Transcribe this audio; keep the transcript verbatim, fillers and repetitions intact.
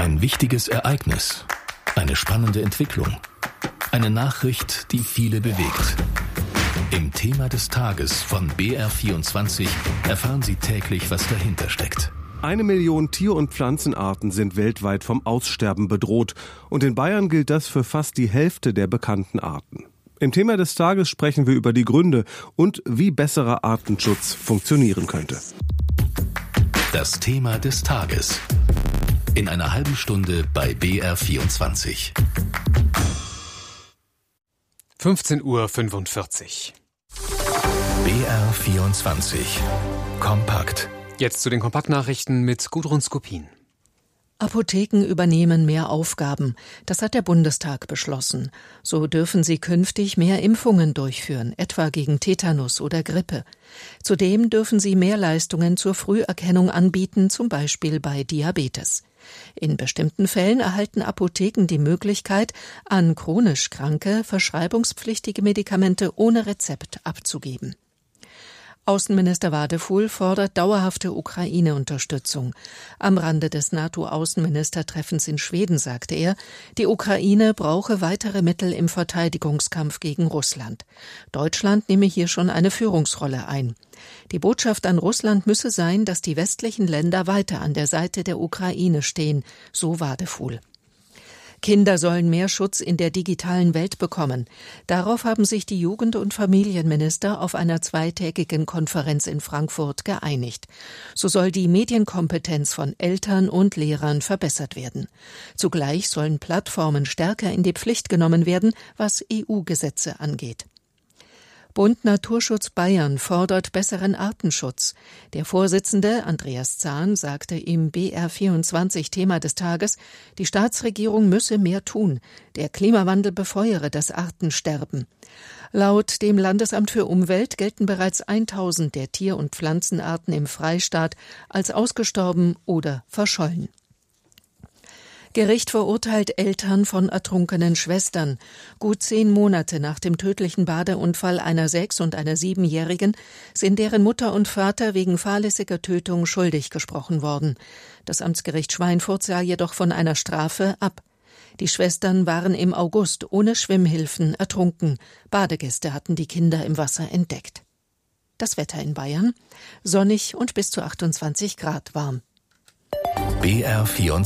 Ein wichtiges Ereignis, eine spannende Entwicklung, eine Nachricht, die viele bewegt. Im Thema des Tages von B R vierundzwanzig erfahren Sie täglich, was dahinter steckt. Eine Million Tier- und Pflanzenarten sind weltweit vom Aussterben bedroht. Und in Bayern gilt das für fast die Hälfte der bekannten Arten. Im Thema des Tages sprechen wir über die Gründe und wie besserer Artenschutz funktionieren könnte. Das Thema des Tages. In einer halben Stunde bei B R vierundzwanzig. fünfzehn Uhr fünfundvierzig. B R vierundzwanzig. Kompakt. Jetzt zu den Kompaktnachrichten mit Gudrun Skopin. Apotheken übernehmen mehr Aufgaben. Das hat der Bundestag beschlossen. So dürfen sie künftig mehr Impfungen durchführen, etwa gegen Tetanus oder Grippe. Zudem dürfen sie mehr Leistungen zur Früherkennung anbieten, zum Beispiel bei Diabetes. In bestimmten Fällen erhalten Apotheken die Möglichkeit, an chronisch Kranke verschreibungspflichtige Medikamente ohne Rezept abzugeben. Außenminister Wadefuhl fordert dauerhafte Ukraine-Unterstützung. Am Rande des NATO-Außenministertreffens in Schweden sagte er, die Ukraine brauche weitere Mittel im Verteidigungskampf gegen Russland. Deutschland nehme hier schon eine Führungsrolle ein. Die Botschaft an Russland müsse sein, dass die westlichen Länder weiter an der Seite der Ukraine stehen, so Wadefuhl. Kinder sollen mehr Schutz in der digitalen Welt bekommen. Darauf haben sich die Jugend- und Familienminister auf einer zweitägigen Konferenz in Frankfurt geeinigt. So soll die Medienkompetenz von Eltern und Lehrern verbessert werden. Zugleich sollen Plattformen stärker in die Pflicht genommen werden, was E U-Gesetze angeht. Bund Naturschutz Bayern fordert besseren Artenschutz. Der Vorsitzende Andreas Zahn sagte im B R vierundzwanzig Thema des Tages, die Staatsregierung müsse mehr tun. Der Klimawandel befeuere das Artensterben. Laut dem Landesamt für Umwelt gelten bereits tausend der Tier- und Pflanzenarten im Freistaat als ausgestorben oder verschollen. Gericht verurteilt Eltern von ertrunkenen Schwestern. Gut zehn Monate nach dem tödlichen Badeunfall einer sechs- und einer siebenjährigen sind deren Mutter und Vater wegen fahrlässiger Tötung schuldig gesprochen worden. Das Amtsgericht Schweinfurt sah jedoch von einer Strafe ab. Die Schwestern waren im August ohne Schwimmhilfen ertrunken. Badegäste hatten die Kinder im Wasser entdeckt. Das Wetter in Bayern: sonnig und bis zu achtundzwanzig Grad warm. B R vierundzwanzig.